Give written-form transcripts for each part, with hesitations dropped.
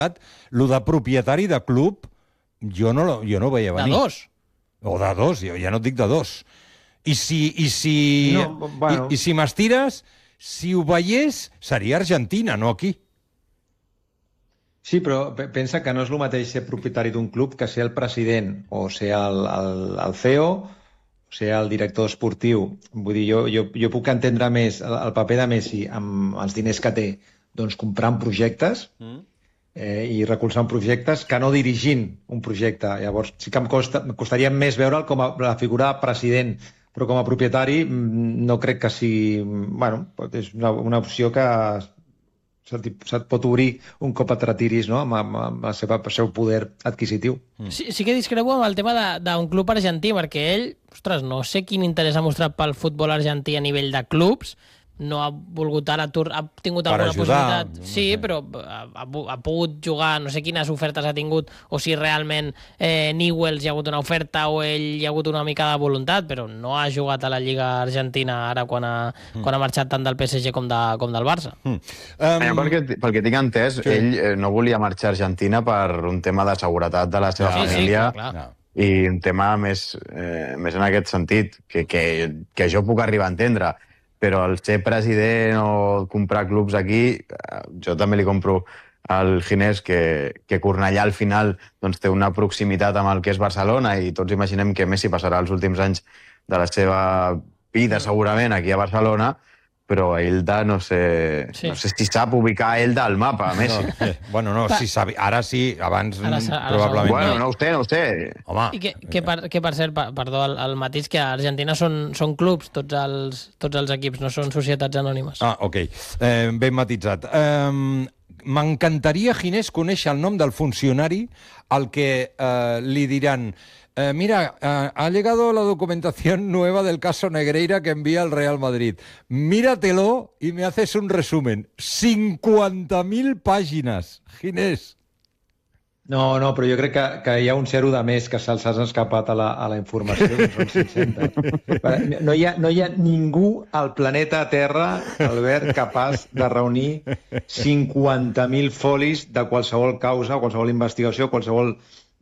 lo de propietari de club, jo no ho veia venir. De dos. O de dos, jo ja no et dic de dos. I si m'estires, si ho veiés, seria Argentina, no aquí. Sí, però pensa que no és el mateix ser propietari d'un club que ser el president o ser el CEO o ser el director esportiu. Vull dir, jo puc entendre més el paper de Messi amb els diners que té, doncs comprant projectes i recolzant projectes que no dirigint un projecte. Llavors sí que em costaria més veure'l com a la figura de president, però com a propietari no crec que sigui... Bueno, és una opció que se't pot obrir un cop et retiris, no? amb el seu poder adquisitiu. Sí que discrepo amb el tema d'un club argentí, perquè ell, ostres, no sé quin interès ha mostrat pel futbol argentí a nivell de clubs, no ha volgut ara, ha tingut alguna possibilitat. Sí, però ha pogut jugar, no sé quines ofertes ha tingut, o si realment Newell's hi ha hagut una oferta o ell hi ha hagut una mica de voluntat, però no ha jugat a la Lliga Argentina ara quan ha marxat tant del PSG com del Barça. Pel que tinc entès, ell no volia marxar a Argentina per un tema de seguretat de la seva família. I un tema més en aquest sentit, que jo puc arribar a entendre. Però el ser president o comprar clubs aquí, jo també li compro al Ginés que Cornellà al final té una proximitat amb el que és Barcelona i tots imaginem que Messi passarà els últims anys de la seva vida segurament aquí a Barcelona, però Elda no sé si sap ubicar Elda al mapa, Messi. Bueno, no, si sap, ara sí, abans probablement. Bueno, no ho sé. Home. I que per cert, perdó, el mateix, que a Argentina són clubs, tots els equips, no són societats anònimes. Ah, ok. Ben matitzat. M'encantaria, Ginés, conèixer el nom del funcionari al que li diran mira, ha llegado la documentación nueva del caso Negreira que envía el Real Madrid. Míratelo y me haces un resumen. 50.000 pàgines, Ginés. No, però jo crec que hi ha un zero de més que se'ls ha escapat a la informació, que són 500. No hi ha ningú al planeta Terra, Albert, capaç de reunir 50.000 folis de qualsevol causa, qualsevol investigació, qualsevol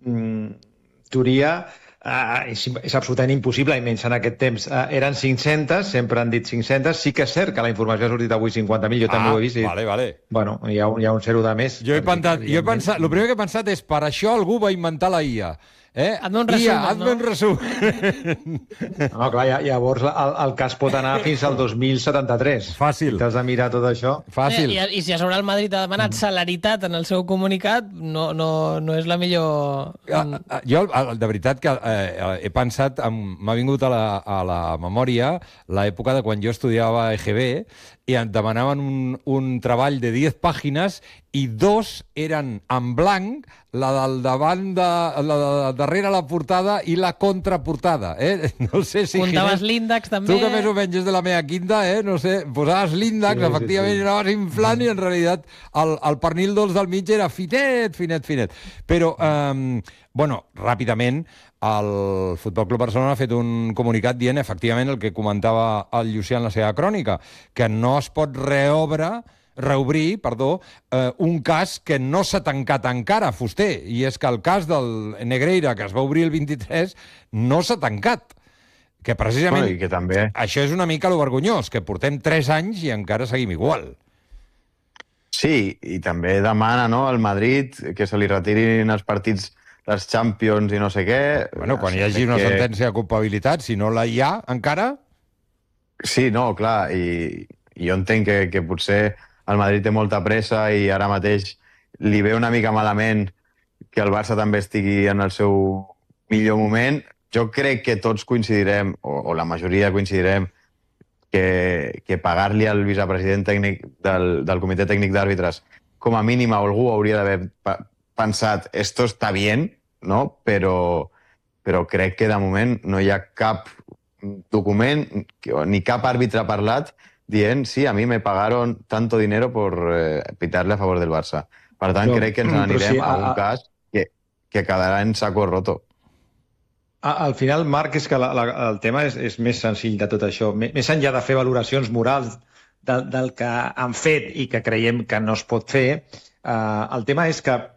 teoria. És absolutament impossible, i menys en aquest temps. Eren 500, sempre han dit 500. Sí que és cert que la informació ha sortit avui 50.000, jo també ho he vist. Vale. Bueno, hi ha un zero de més. Jo he pensat, el primer que he pensat és per això algú va inventar la IA. Hazme un resumen, hazme un resumen. No, clar, llavors el cas pot anar fins al 2073. Fàcil. T'has de mirar tot això. Fàcil. I si a sobre el Madrid ha demanat celeritat en el seu comunicat, no és la millor... Jo, de veritat, que he pensat, m'ha vingut a la memòria l'època de quan jo estudiava a EGB i em demanaven un treball de 10 pàgines i 2 eren en blanc, la del davant, la de darrere la portada i la contraportada. No sé si... Comptaves l'índex, també. Tu que més o menys és de la meva quinta, no sé, posaves l'índex, efectivament, anaves inflant i en realitat el pernil dolç del mig era finet. Però, bueno, ràpidament, el Futbol Club Barcelona ha fet un comunicat dient efectivament el que comentava el Llucià en la seva crònica, que no es pot reobrir, un cas que no s'ha tancat encara, Fuster, i és que el cas del Negreira, que es va obrir el 23, no s'ha tancat. Que precisament que també... això és una mica lo vergonyós, que portem 3 anys i encara seguim igual. Sí, i també demana al Madrid que se li retirin els partits, les Champions i no sé què. Bueno, quan hi hagi una sentència de culpabilitat, si no la hi ha encara... Sí, no, clar, i jo entenc que potser el Madrid té molta pressa i ara mateix li ve una mica malament que el Barça també estigui en el seu millor moment. Jo crec que tots coincidirem, o la majoria coincidirem, que pagar-li al vicepresident tècnic del Comitè Tècnic d'Àrbitres com a mínim algú hauria d'haver pensat esto está bien, no? Però crec que de moment no hi ha cap document ni cap àrbitre parlat dient sí, a mi me pagaron tanto dinero por pitarle a favor del Barça. Per tant, crec que ens n'anirem a un cas que quedarà en saco roto. Al final, Marc, és que el tema és més senzill de tot això. Més enllà de fer valoracions morals del que han fet i que creiem que no es pot fer, el tema és que